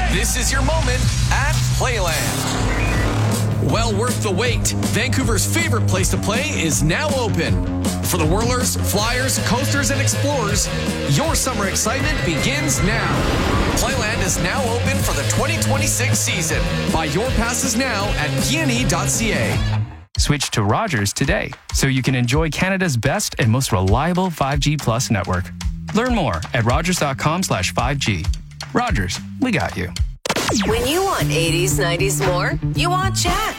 This is your moment at Playland. Well worth the wait. Vancouver's favorite place to play is now open. For the whirlers, flyers, coasters, and explorers, your summer excitement begins now. Playland is now open for the 2026 season. Buy your passes now at pne.ca. Switch to Rogers today so you can enjoy Canada's best and most reliable 5G Plus network. Learn more at rogers.com/5G. Rogers, we got you. When you want 80s, 90s more, you want Chat.